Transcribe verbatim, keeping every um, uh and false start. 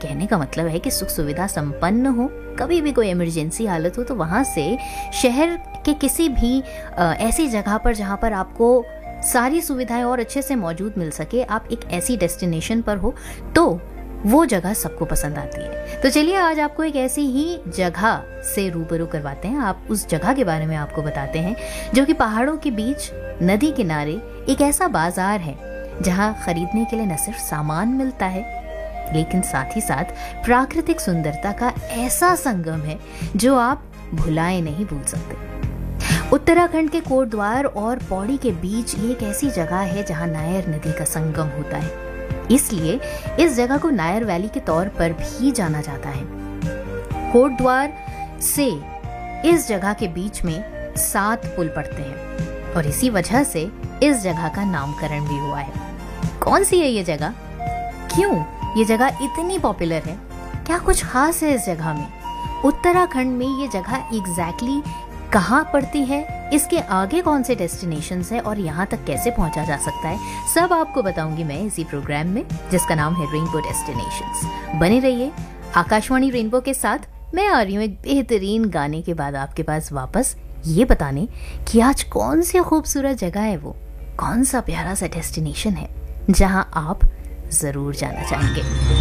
कहने का मतलब है कि सुख सुविधा संपन्न हो, कभी भी कोई इमरजेंसी हालत हो तो वहाँ से शहर के किसी भी आ, ऐसी जगह पर जहाँ पर आपको सारी सुविधाएं और अच्छे से मौजूद मिल सके, आप एक ऐसी डेस्टिनेशन पर हो तो वो जगह सबको पसंद आती है। तो चलिए आज आपको एक ऐसी ही जगह से रूबरू करवाते हैं। आप उस जगह के बारे में आपको बताते हैं जो कि पहाड़ों के बीच नदी किनारे एक ऐसा बाजार है जहां खरीदने के लिए न सिर्फ सामान मिलता है लेकिन साथ ही साथ प्राकृतिक सुंदरता का ऐसा संगम है जो आप भुलाए नहीं भूल सकते। उत्तराखंड के कोटद्वार और पौड़ी के बीच ये एक ऐसी जगह है जहां नायर नदी का संगम होता है, इसलिए इस जगह को नायर वैली के तौर पर भी जाना जाता है। कोटद्वार से इस जगह के बीच में सात पुल पड़ते हैं और इसी वजह से इस जगह का नामकरण भी हुआ है। कौन सी है ये जगह, क्यों ये जगह इतनी पॉपुलर है, क्या कुछ खास है इस जगह में, उत्तराखंड में ये जगह एग्जैक्टली कहाँ पड़ती है, इसके आगे कौन से डेस्टिनेशंस हैं और यहाँ तक कैसे पहुँचा जा सकता है, सब आपको बताऊंगी मैं इसी प्रोग्राम में जिसका नाम है रेनबो डेस्टिनेशंस। बने रहिए आकाशवाणी रेनबो के साथ। मैं आ रही हूँ एक बेहतरीन गाने के बाद आपके पास वापस ये बताने कि आज कौन सी खूबसूरत जगह है, वो कौन सा प्यारा सा डेस्टिनेशन है जहाँ आप जरूर जाना चाहेंगे।